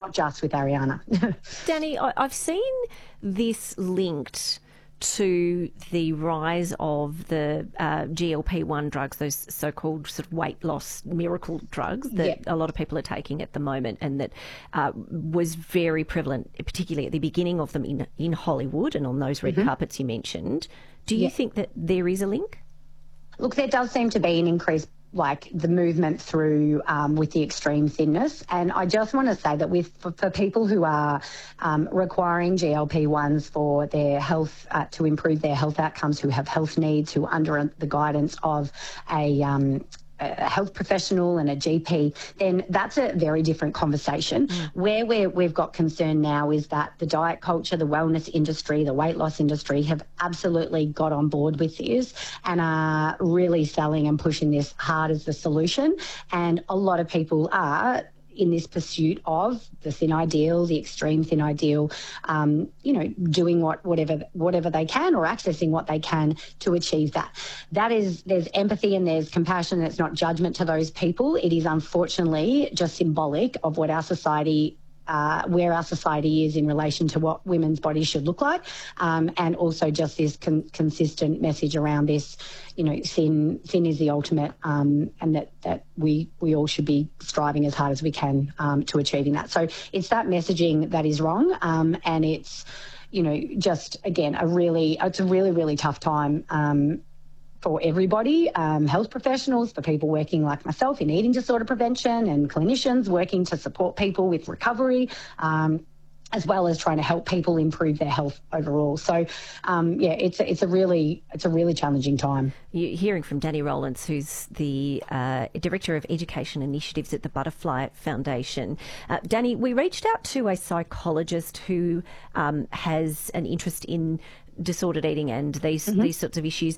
not just with Ariana. Danny, I've seen this linked to the rise of the GLP-1 drugs, those so-called sort of weight loss miracle drugs that a lot of people are taking at the moment, and that was very prevalent, particularly at the beginning of them in Hollywood and on those red carpets you mentioned. Do you think that there is a link? Look, there does seem to be an increase, like the movement through with the extreme thinness. And I just want to say that for people who are requiring GLP-1s for their health, to improve their health outcomes, who have health needs, who are under the guidance of a health professional and a GP, then that's a very different conversation. Where we've got concern now is that the diet culture, the wellness industry, the weight loss industry have absolutely got on board with this and are really selling and pushing this hard as the solution. And a lot of people are in this pursuit of the thin ideal, the extreme thin ideal, doing whatever they can or accessing what they can to achieve that. There's empathy and there's compassion. It's not judgment to those people. It is unfortunately just symbolic of what our society where our society is in relation to what women's bodies should look like, and also just this consistent message around this, thin is the ultimate, and that we all should be striving as hard as we can to achieving that. So it's that messaging that is wrong, and it's, just again it's a really, really tough time for everybody, health professionals, for people working like myself in eating disorder prevention, and clinicians working to support people with recovery, as well as trying to help people improve their health overall. So, it's a really challenging time. You're hearing from Danny Rowlands, who's the Director of Education Initiatives at the Butterfly Foundation. Danny, we reached out to a psychologist who has an interest in disordered eating and these sorts of issues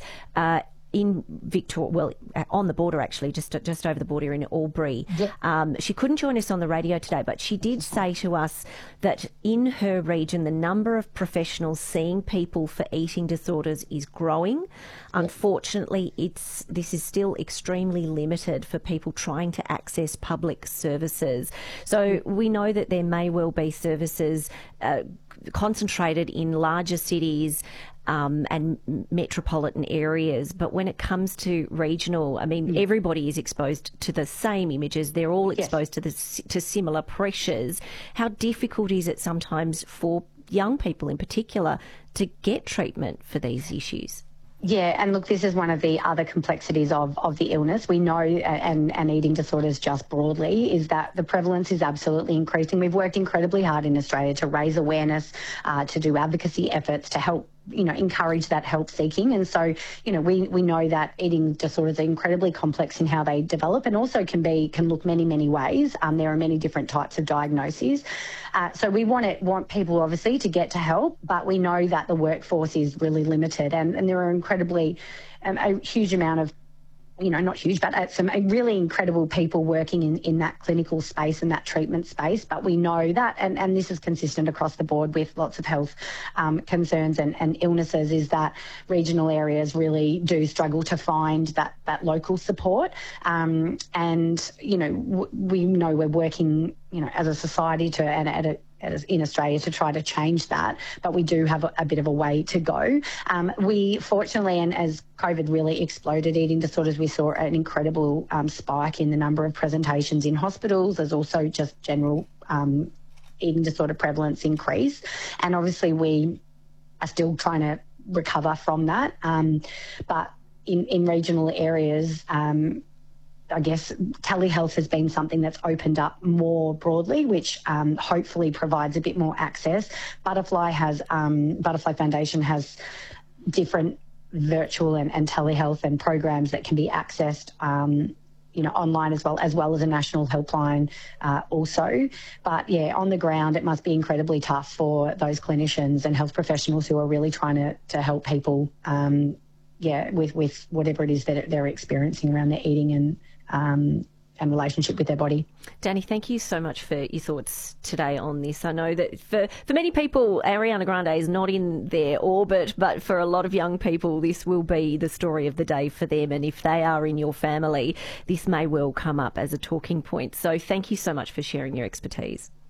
in Victoria, on the border actually, just over the border in Albury. She couldn't join us on the radio today, but she did say to us that in her region the number of professionals seeing people for eating disorders is growing. Unfortunately, this is still extremely limited for people trying to access public services. So we know that there may well be services concentrated in larger cities and metropolitan areas, but when it comes to regional, everybody is exposed to the same images. They're all exposed to similar pressures. How difficult is it sometimes for young people in particular to get treatment for these issues? Yeah, and look, this is one of the other complexities of the illness. We know, and eating disorders just broadly, is that the prevalence is absolutely increasing. We've worked incredibly hard in Australia to raise awareness, to do advocacy efforts, to help encourage that help seeking. And so, we know that eating disorders are incredibly complex in how they develop, and also can look many, many ways. There are many different types of diagnoses. So we want people obviously to get to help, but we know that the workforce is really limited, and there are incredibly a huge amount of, not huge, but some really incredible people working in that clinical space and that treatment space. But we know that, and this is consistent across the board with lots of health concerns and illnesses, is that regional areas really do struggle to find that local support. And, we know we're working, as a society in Australia to try to change that, but we do have a bit of a way to go. We fortunately, and as COVID really exploded eating disorders, we saw an incredible spike in the number of presentations in hospitals. There's also just general eating disorder prevalence increase, and obviously we are still trying to recover from that. But in regional areas, I guess telehealth has been something that's opened up more broadly, which hopefully provides a bit more access. Butterfly Foundation has different virtual and telehealth and programs that can be accessed, online as well as a national helpline also. But yeah, on the ground, it must be incredibly tough for those clinicians and health professionals who are really trying to help people, with whatever it is that they're experiencing around their eating and relationship with their body. Danny, thank you so much for your thoughts today on this. I know that for many people, Ariana Grande is not in their orbit, but for a lot of young people, this will be the story of the day for them. And if they are in your family, this may well come up as a talking point. So thank you so much for sharing your expertise.